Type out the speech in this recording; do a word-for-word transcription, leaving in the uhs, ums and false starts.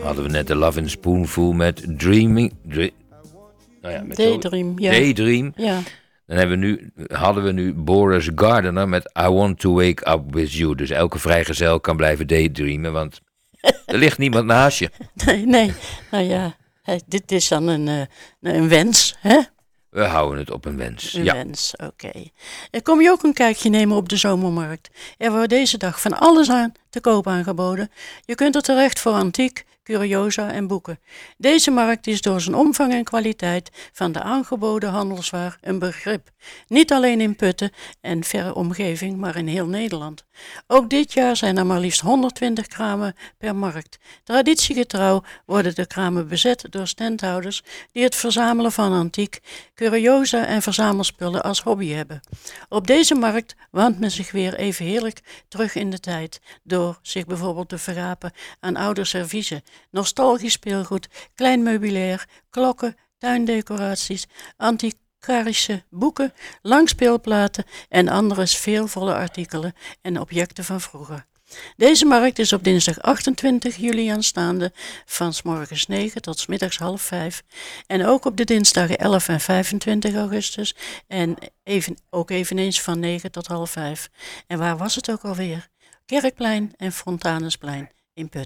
hadden we net de Love in a Spoonful met Dreaming. Dre- nou ja, met Daydream, ja. Daydream. Ja. Dan hebben we nu, hadden we nu Boris Gardiner met I Want to Wake Up With You. Dus elke vrijgezel kan blijven daydreamen, want er ligt niemand naast je. Nee, nee. Nou ja, hè, dit is dan een, uh, een wens, hè? We houden het op een wens. Een ja. wens, oké. Okay. Kom je ook een kijkje nemen op de zomermarkt? Er wordt deze dag van alles aan te koop aangeboden. Je kunt er terecht voor antiek, curiosa en boeken. Deze markt is door zijn omvang en kwaliteit van de aangeboden handelswaar een begrip. Niet alleen in Putten en verre omgeving, maar in heel Nederland. Ook dit jaar zijn er maar liefst honderdtwintig kramen per markt. Traditiegetrouw worden de kramen bezet door standhouders die het verzamelen van antiek, curiosa en verzamelspullen als hobby hebben. Op deze markt waant men zich weer even heerlijk terug in de tijd door zich bijvoorbeeld te vergapen aan oude serviezen, nostalgisch speelgoed, klein meubilair, klokken, tuindecoraties, antiquarische boeken, langspeelplaten en andere sfeervolle artikelen en objecten van vroeger. Deze markt is op dinsdag achtentwintig juli aanstaande van 's morgens negen tot 's middags half vijf en ook op de dinsdagen elf en vijfentwintig augustus en even, ook eveneens van negen tot half vijf. En waar was het ook alweer? Kerkplein en Fontanusplein in Putten.